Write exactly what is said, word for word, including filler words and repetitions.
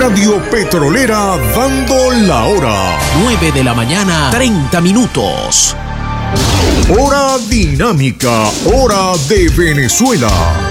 Radio Petrolera dando la hora. nueve de la mañana, treinta minutos. Hora dinámica, hora de Venezuela.